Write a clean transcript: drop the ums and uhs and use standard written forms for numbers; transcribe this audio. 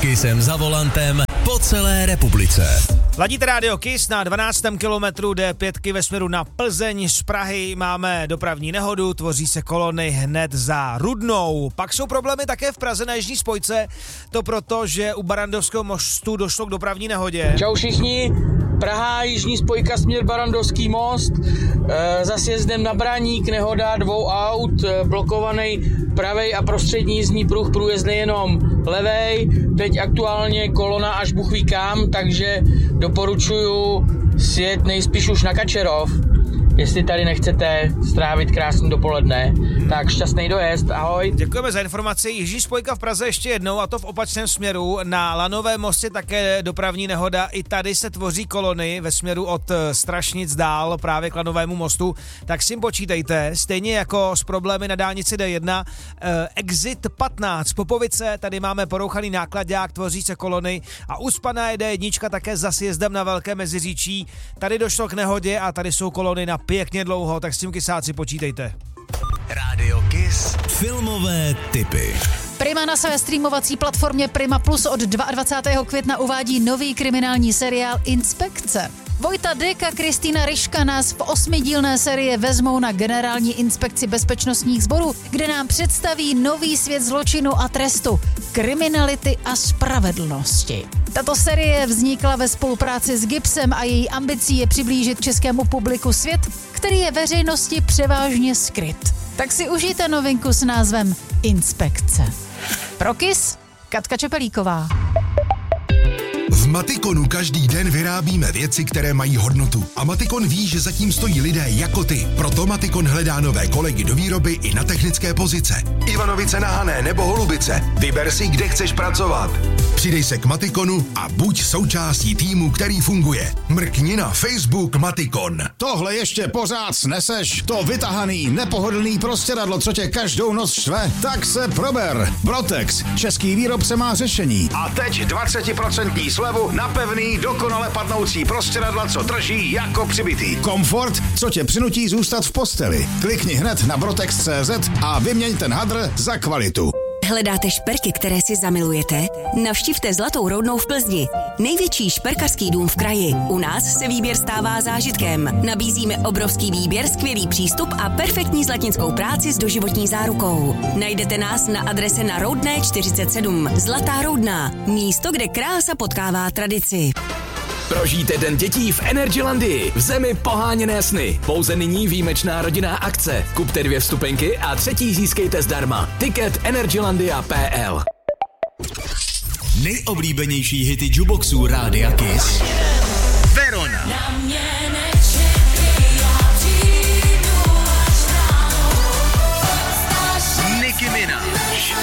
Kissem za volantem po celé republice. Ladíte rádio Kiss na 12. kilometru D5 ve směru na Plzeň. Z Prahy máme dopravní nehodu, tvoří se kolony hned za Rudnou. Pak jsou problémy také v Praze na jižní spojce, to proto, že u Barrandovského mostu došlo k dopravní nehodě. Čau všichni, Praha, jižní spojka směr Barrandovský most, za sjezdem na Braník, nehoda 2 aut, blokovaný pravej a prostřední jízdní pruh, průjezd nejenom levej, teď aktuálně kolona až Bůh ví kam, takže doporučuju sjet nejspíš už na Kačerov, jestli tady nechcete strávit krásný dopoledne. Tak šťastný dojezd, ahoj. Děkujeme za informaci. Jižní spojka v Praze ještě jednou, a to v opačném směru. Na Lanovém mostě také dopravní nehoda. I tady se tvoří kolony ve směru od Strašnic dál právě k Lanovému mostu. Tak s tím počítejte. Stejně jako s problémy na dálnici D1. Exit 15 Popovice, tady máme porouchaný nákladák, tvoří se kolony. A ucpaná je D1 také za sjezdem na Velké Meziříčí. Tady došlo k nehodě a tady jsou kolony na pěkně dlouho, tak s tím kysáci počítejte. Rádio Kiss filmové tipy. Prima na své streamovací platformě Prima Plus od 22. května uvádí nový kriminální seriál Inspekce. Vojta Dyk a Kristýna Ryška nás v 8dílné sérii vezmou na generální inspekci bezpečnostních sborů, kde nám představí nový svět zločinu a trestu, kriminality a spravedlnosti. Tato série vznikla ve spolupráci s Gibsem a její ambicí je přiblížit českému publiku svět, který je veřejnosti převážně skryt. Tak si užijte novinku s názvem Inspekce. Pro Kiss, Katka Čepelíková. V Matikonu každý den vyrábíme věci, které mají hodnotu. A Matikon ví, že zatím stojí lidé jako ty. Proto Matikon hledá nové kolegy do výroby i na technické pozice. Ivanovice na Hané nebo Holubice. Vyber si, kde chceš pracovat. Přidej se k Matikonu a buď součástí týmu, který funguje. Mrkni na Facebook Matikon. Tohle ještě pořád sneseš? To vytahaný, nepohodlný prostěradlo, co tě každou noc štve? Tak se prober. Brotex, český výrobce, má řešení. A teď 20% slevu na pevný, dokonale padnoucí prostěradla, co drží jako přibitý. Komfort, co tě přinutí zůstat v posteli. Klikni hned na brotex.cz a vyměň ten hadr za kvalitu. Hledáte šperky, které si zamilujete? Navštivte Zlatou Roudnou v Plzni. Největší šperkařský dům v kraji. U nás se výběr stává zážitkem. Nabízíme obrovský výběr, skvělý přístup a perfektní zlatnickou práci s doživotní zárukou. Najdete nás na adrese na Roudné 47. Zlatá Roudná. Místo, kde krása potkává tradici. Prožijte Den dětí v Energylandii, v zemi poháněné sny. Pouze nyní výjimečná rodinná akce. Kupte 2 vstupenky a 3. získejte zdarma. Tiket energylandia.pl. Nejoblíbenější hity jukeboxů Rádia Kiss. Verona.